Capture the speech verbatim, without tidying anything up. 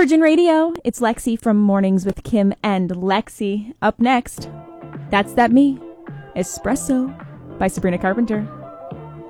Virgin Radio, it's Lexi from Mornings with Kim and Lexi. Up next, That's That Me, Espresso by Sabrina Carpenter.